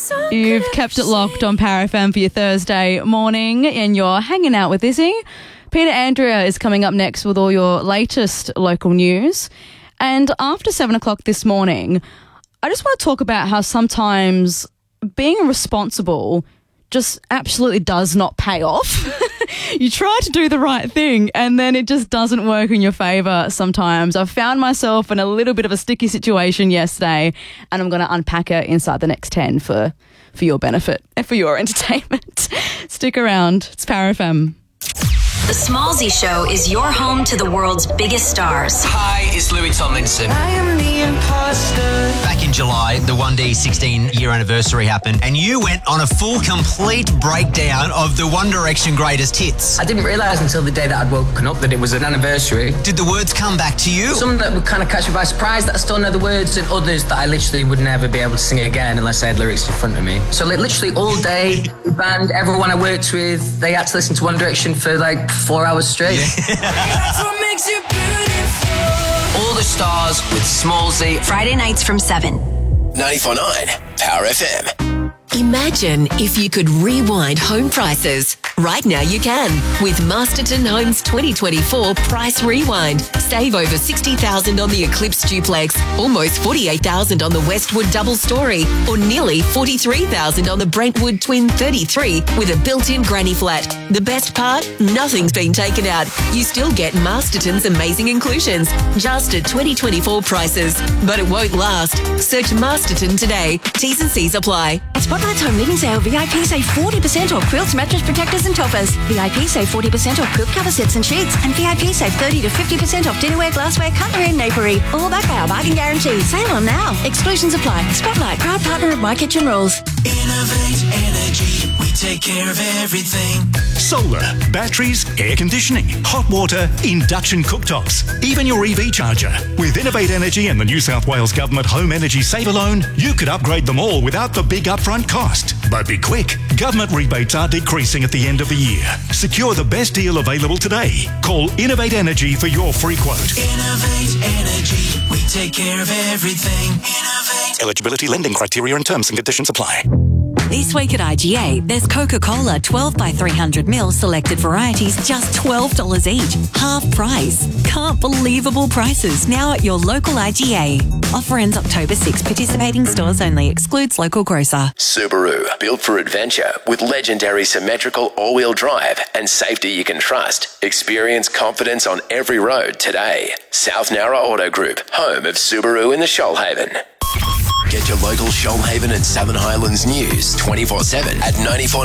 You've kept it locked on Power FM for your Thursday morning and you're hanging out with Izzy. Peter Andrea is coming up next with all your latest local news. And after 7 o'clock this morning, I just want to talk about how sometimes being responsible just absolutely does not pay off. You try to do the right thing and then it just doesn't work in your favour sometimes. I found myself in a little bit of a sticky situation yesterday and I'm going to unpack it inside the next 10 for your benefit and for your entertainment. Stick around. It's Power FM. The Smallsy Show is your home to the world's biggest stars. Hi, it's Louis Tomlinson. I am the imposter. Back in July, the 1D 16-year anniversary happened, and you went on a full, complete breakdown of the One Direction greatest hits. I didn't realise until the day that I'd woken up that it was an anniversary. Did the words come back to you? Some that would kind of catch me by surprise that I still know the words, and others that I literally would never be able to sing again unless I had lyrics in front of me. So like literally all day, the band, everyone I worked with, they had to listen to One Direction for like 4 hours straight. That's what makes you beautiful. All the stars with Smallsy. Friday nights from 7. 94.9 Power FM. Imagine if you could rewind home prices. Right now you can with Masterton Homes 2024 Price Rewind. Save over $60,000 on the Eclipse Duplex, almost $48,000 on the Westwood Double Story, or nearly $43,000 on the Brentwood Twin 33 with a built-in granny flat. The best part? Nothing's been taken out. You still get Masterton's amazing inclusions, just at 2024 prices. But it won't last. Search Masterton today. T's and C's apply. At Spotlight's Home Living Sale, VIP save 40% off quilts, mattress protectors and toppers. VIP save 40% off quilt cover sets and sheets. And VIP save 30 to 50% off dinnerware, glassware, cutlery and napery. All backed by our bargain guarantee. Sale on now. Exclusions apply. Spotlight, proud partner of My Kitchen Rules. Innovate Energy. We take care of everything. Solar, batteries, air conditioning, hot water, induction cooktops, even your EV charger. With Innovate Energy and the New South Wales Government Home Energy Saver Loan, you could upgrade them all without the big upfront cost. But be quick, government rebates are decreasing at the end of the year. Secure the best deal available today. Call Innovate Energy for your free quote. Innovate Energy. We take care of everything. Innovate. Eligibility, lending criteria and terms and conditions apply. This week at IGA, there's Coca-Cola 12 by 300ml selected varieties, just $12 each. Half price. Can't believable prices now at your local IGA. Offer ends October 6. Participating stores only. Excludes local grocer. Subaru, built for adventure with legendary symmetrical all-wheel drive and safety you can trust. Experience confidence on every road today. South Nowra Auto Group, home of Subaru in the Shoalhaven. Get your local Shoalhaven and Southern Highlands news 24/7 at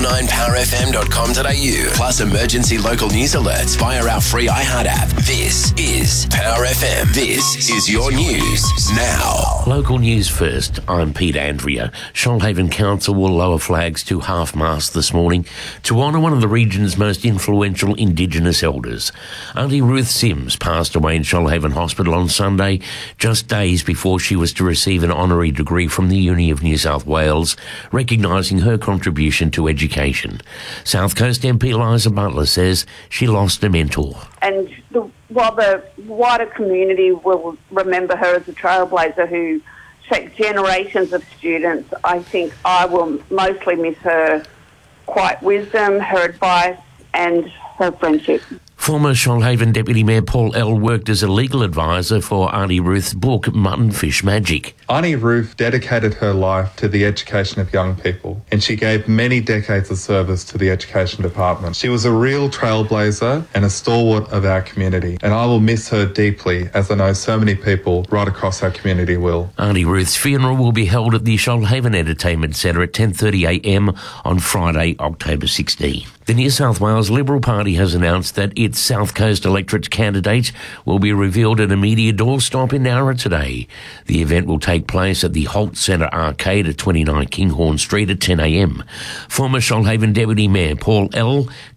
949powerfm.com.au. Plus emergency local news alerts via our free iHeart app. This is Power FM. This is your news now. Local news first. I'm Pete Andrea. Shoalhaven Council will lower flags to half-mast this morning to honour one of the region's most influential Indigenous elders. Auntie Ruth Sims passed away in Shoalhaven Hospital on Sunday, just days before she was to receive an honorary degree from the Uni of New South Wales, recognising her contribution to education. South Coast MP Liza Butler says she lost a mentor. And while the wider community will remember her as a trailblazer who shaped generations of students, I think I will mostly miss her quiet wisdom, her advice and her friendship. Former Shoalhaven Deputy Mayor Paul L. worked as a legal advisor for Auntie Ruth's book, Mutton Fish Magic. Auntie Ruth dedicated her life to the education of young people, and she gave many decades of service to the education department. She was a real trailblazer and a stalwart of our community, and I will miss her deeply, as I know so many people right across our community will. Auntie Ruth's funeral will be held at the Shoalhaven Entertainment Centre at 10:30am on Friday, October 16. The New South Wales Liberal Party has announced that its South Coast electorate candidate will be revealed at a media doorstop in Nowra today. The event will take place at the Holt Centre Arcade at 29 Kinghorn Street at 10am. Former Shoalhaven Deputy Mayor Paul L.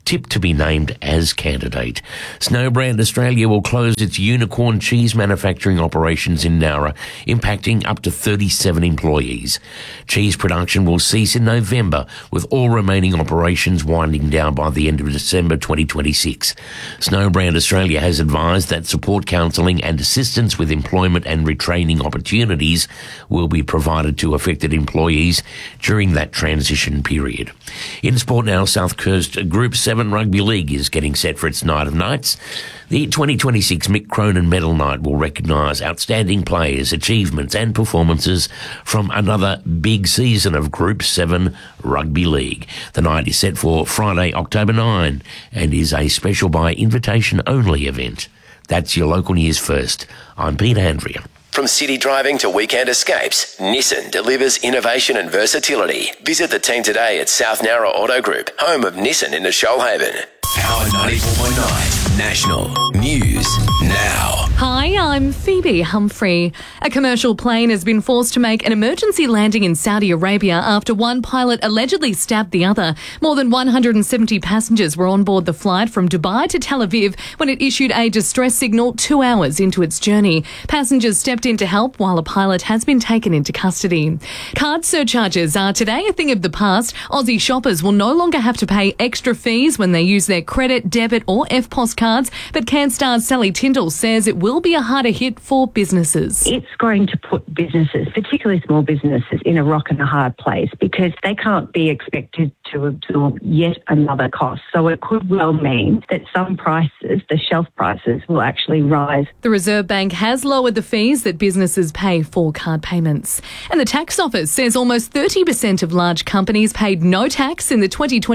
tipped to be named as candidate. Snowbrand Australia will close its unicorn cheese manufacturing operations in Nowra, impacting up to 37 employees. Cheese production will cease in November, with all remaining operations winding down by the end of December 2026. Snowbrand Australia has advised that support counselling and assistance with employment and retraining opportunities will be provided to affected employees during that transition period. In sport now, South Coast Group 7 Rugby League is getting set for its Night of Nights. The 2026 Mick Cronin Medal Night will recognise outstanding players, achievements and performances from another big season of Group 7 Rugby League. The night is set for Friday, October 9 and is a special by invitation only event. That's your local news first. I'm Pete Andrea. From city driving to weekend escapes, Nissan delivers innovation and versatility. Visit the team today at South Nowra Auto Group, home of Nissan in the Shoalhaven. Power 94.9 National News Now. Hi, I'm Phoebe Humphrey. A commercial plane has been forced to make an emergency landing in Saudi Arabia after one pilot allegedly stabbed the other. More than 170 passengers were on board the flight from Dubai to Tel Aviv when it issued a distress signal 2 hours into its journey. Passengers stepped in to help while a pilot has been taken into custody. Card surcharges are today a thing of the past. Aussie shoppers will no longer have to pay extra fees when they use their credit, debit or EFTPOS cards, but CanStar's Sally Tyndall says it will be a harder hit for businesses. It's going to put businesses, particularly small businesses, in a rock and a hard place because they can't be expected to absorb yet another cost. So it could well mean that some prices, the shelf prices, will actually rise. The Reserve Bank has lowered the fees that businesses pay for card payments. And the tax office says almost 30% of large companies paid no tax in the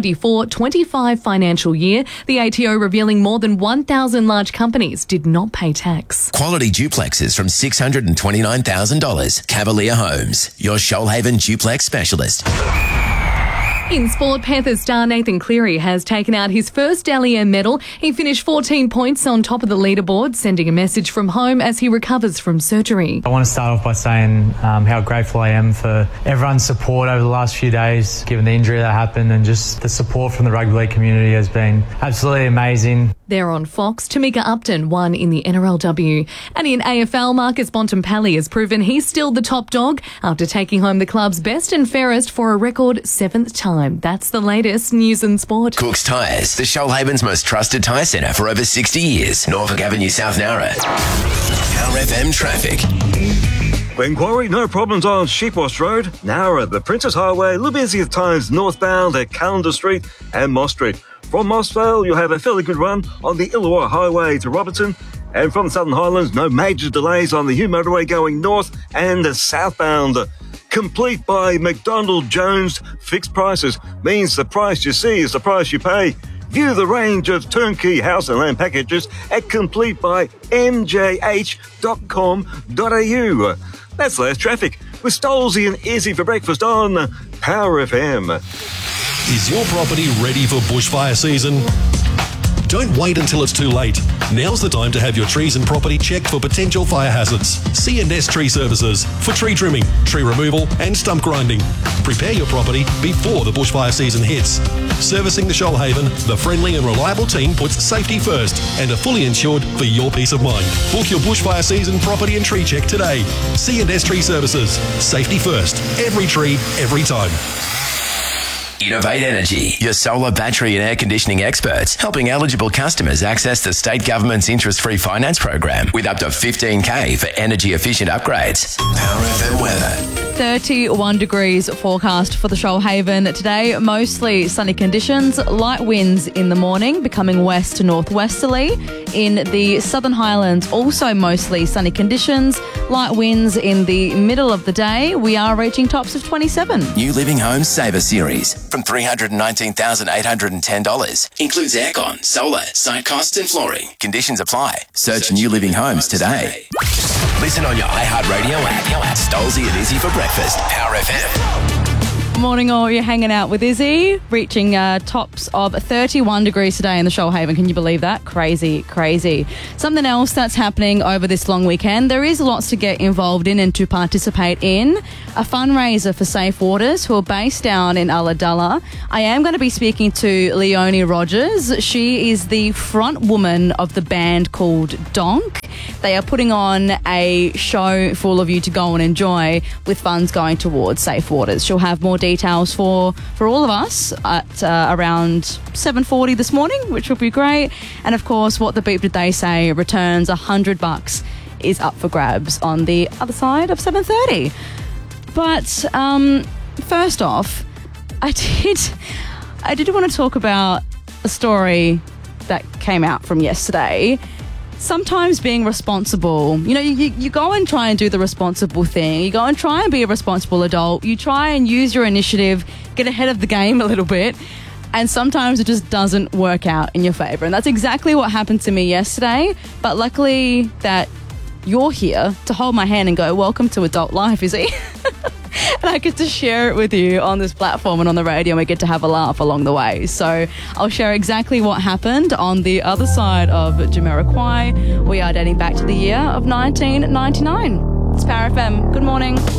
2024-25 financial year. The ATO revealing more than 1,000 large companies did not pay tax. Quality duplexes from $629,000. Cavalier Homes, your Shoalhaven duplex specialist. In sport, Panthers star Nathan Cleary has taken out his first Dally-M medal. He finished 14 points on top of the leaderboard, sending a message from home as he recovers from surgery. I want to start off by saying how grateful I am for everyone's support over the last few days, given the injury that happened, and just the support from the rugby league community has been absolutely amazing. There on Fox, Tamika Upton won in the NRLW. And in AFL, Marcus Bontempelli has proven he's still the top dog after taking home the club's best and fairest for a record 7th time. That's the latest news and sport. Cook's Tyres, the Shoalhaven's most trusted tyre centre for over 60 years. Norfolk Avenue, South Nowra. Power FM traffic. When Quarry, no problems on Sheepwash Road. Nowra, the Princess Highway, little busy at times northbound at Calendar Street and Moss Street. From Mossvale, you'll have a fairly good run on the Illawarra Highway to Robertson. And from the Southern Highlands, no major delays on the Hume Motorway going north and southbound. Complete by McDonald Jones. Fixed prices means the price you see is the price you pay. View the range of turnkey house and land packages at complete by mjh.com.au. That's last traffic with Stolzy and Izzy for breakfast on Power FM. Is your property ready for bushfire season? Don't wait until it's too late. Now's the time to have your trees and property checked for potential fire hazards. C&S Tree Services for tree trimming, tree removal and stump grinding. Prepare your property before the bushfire season hits. Servicing the Shoalhaven, the friendly and reliable team puts safety first and are fully insured for your peace of mind. Book your bushfire season property and tree check today. C&S Tree Services. Safety first. Every tree, every time. Innovate Energy, your solar, battery and air conditioning experts, helping eligible customers access the state government's interest-free finance program with up to $15,000 for energy-efficient upgrades. Power FM weather. 31 degrees forecast for the Shoalhaven today. Mostly sunny conditions, light winds in the morning, becoming west to northwesterly. In the Southern Highlands, also mostly sunny conditions, light winds in the middle of the day. We are reaching tops of 27. New Living Homes Saver Series from $319,810. Includes aircon, solar, site costs and flooring. Conditions apply. Search New Living Homes today. Listen on your iHeartRadio app. Stolzy and Izzy for breakfast. Power FM. Morning all, you're hanging out with Izzy, reaching tops of 31 degrees today in the Shoalhaven. Can you believe that? Crazy, crazy. Something else that's happening over this long weekend, there is lots to get involved in and to participate in. A fundraiser for Safe Waters, who are based down in Ulladulla. I am going to be speaking to Leonie Rogers. She is the front woman of the band called Donk. They are putting on a show for all of you to go and enjoy, with funds going towards Safe Waters. She'll have more details for all of us at around 7:40 this morning, which will be great. And of course, What the Beep Did They Say returns $100 is up for grabs on the other side of 7:30. But first off, I did want to talk about a story that came out from yesterday. Sometimes being responsible, you go and try and do the responsible thing. You go and try and be a responsible adult. You try and use your initiative, get ahead of the game a little bit, and sometimes it just doesn't work out in your favour. And that's exactly what happened to me yesterday. But luckily that you're here to hold my hand and go, welcome to adult life, Izzy. And I get to share it with you on this platform and on the radio, and we get to have a laugh along the way. So I'll share exactly what happened on the other side of Jamiroquai. We are dating back to the year of 1999. It's Power FM. Good morning.